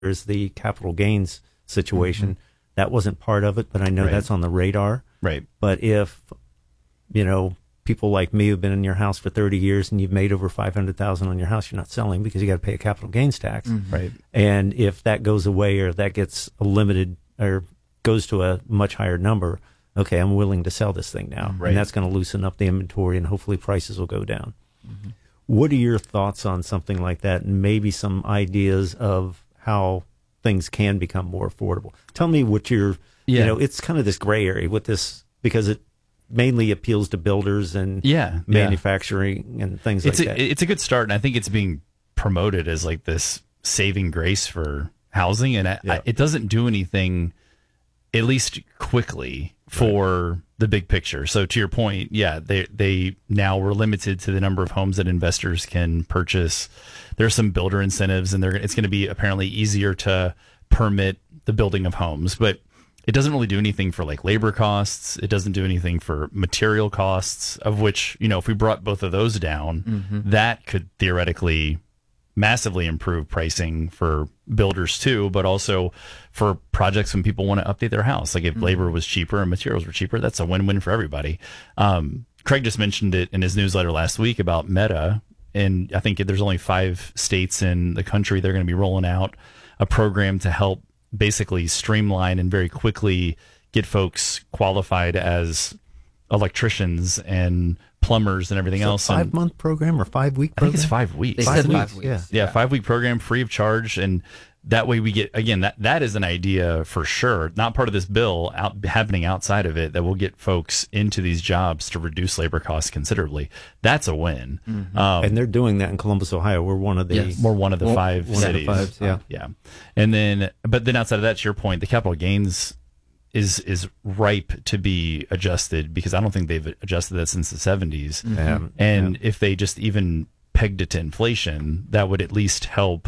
there's the capital gains situation. That wasn't part of it, but I know that's on the radar. Right. But if, people like me who've been in your house for 30 years and you've made over $500,000 on your house, you're not selling because you got to pay a capital gains tax. Right. And if that goes away or that gets limited or goes to a much higher number, okay, I'm willing to sell this thing now. Right. And that's going to loosen up the inventory and hopefully prices will go down. What are your thoughts on something like that and maybe some ideas of how things can become more affordable? Tell me what it's kind of this gray area with this because it mainly appeals to builders and manufacturing and things like that. It's a good start, and I think it's being promoted as like this saving grace for housing, and it doesn't do anything, at least quickly, for the big picture. So to your point, they now were limited to the number of homes that investors can purchase. There's some builder incentives, and it's going to be apparently easier to permit the building of homes, but it doesn't really do anything for like labor costs. It doesn't do anything for material costs, of which, if we brought both of those down, that could theoretically massively improve pricing for builders too, but also for projects when people want to update their house. Like if labor was cheaper and materials were cheaper, that's a win-win for everybody. Craig just mentioned it in his newsletter last week about Meta. And I think there's only 5 states in the country that are going to be rolling out a program to help basically streamline and very quickly get folks qualified as electricians and plumbers and everything else. 5-month program or 5-week program? I think it's 5 weeks. They said 5 weeks. Yeah, 5-week program free of charge. And that way we get, again, that is an idea for sure, not part of this bill happening outside of it, that will get folks into these jobs to reduce labor costs considerably. That's a win. And they're doing that in Columbus, Ohio. We're one of the We're one of the 5 cities. One of the 5, yeah. And but then outside of that, to your point, the capital gains is ripe to be adjusted because I don't think they've adjusted that since the 70s. If they just even pegged it to inflation, that would at least help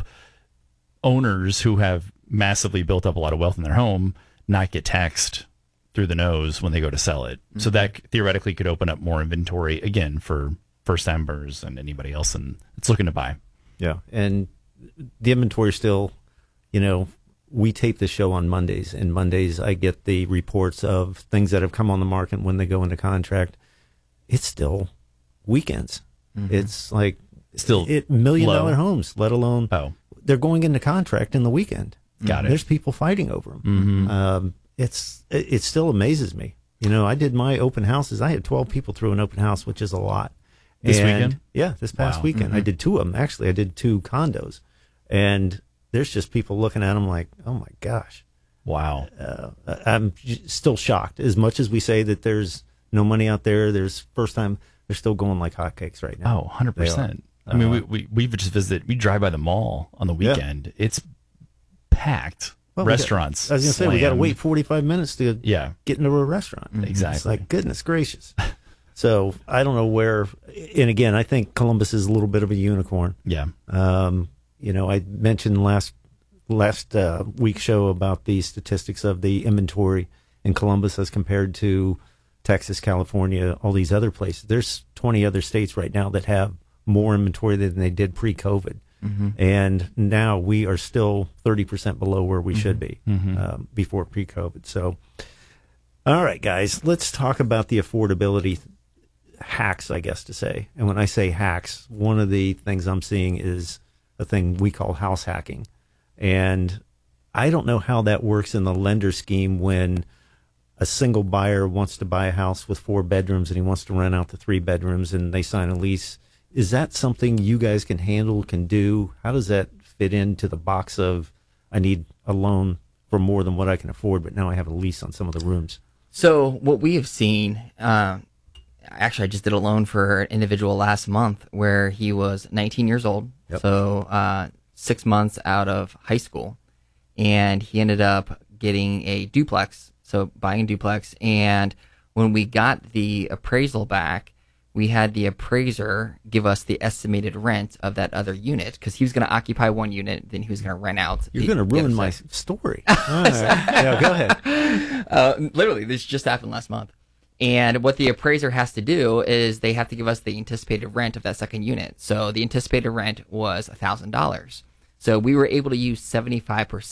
owners who have massively built up a lot of wealth in their home not get taxed through the nose when they go to sell it. So that theoretically could open up more inventory again for first-timers and anybody else that's looking to buy. Yeah, and the inventory still, we tape the show on Mondays, and Mondays I get the reports of things that have come on the market when they go into contract. It's still weekends. It's like still $1 million homes, let alone they're going into contract in the weekend. Got it. There's people fighting over them. It still amazes me. I did my open houses. I had 12 people through an open house, which is a lot. This weekend? Yeah, this past weekend. I did 2 of them. Actually, I did 2 condos. And there's just people looking at them like, oh, my gosh. Wow. I'm still shocked. As much as we say that there's no money out there, there's first time, they're still going like hotcakes right now. Oh, 100%. I mean, we've just visited. We drive by the mall on the weekend. It's packed. Well, Restaurants. I was going to say, we got to wait 45 minutes to get into a restaurant. Exactly. It's like, goodness gracious. So I don't know where. And again, I think Columbus is a little bit of a unicorn. Yeah. I mentioned last week's show about the statistics of the inventory in Columbus as compared to Texas, California, all these other places. There's 20 other states right now that have more inventory than they did pre-COVID. And now we are still 30% below where we should be before pre-COVID. So, all right, guys, let's talk about the affordability hacks, I guess to say. And when I say hacks, one of the things I'm seeing is a thing we call house hacking. And I don't know how that works in the lender scheme when a single buyer wants to buy a house with 4 bedrooms and he wants to rent out the 3 bedrooms and they sign a lease. Is that something you guys can handle, can do? How does that fit into the box of I need a loan for more than what I can afford, but now I have a lease on some of the rooms? So what we have seen, actually I just did a loan for an individual last month where he was 19 years old, so 6 months out of high school, and he ended up getting a duplex, so buying a duplex, and when we got the appraisal back, we had the appraiser give us the estimated rent of that other unit because he was going to occupy one unit, then he was going to rent out. You're going to ruin my story. All right. Yeah, go ahead. Literally, this just happened last month. And what the appraiser has to do is they have to give us the anticipated rent of that second unit. So the anticipated rent was $1,000. So we were able to use 75%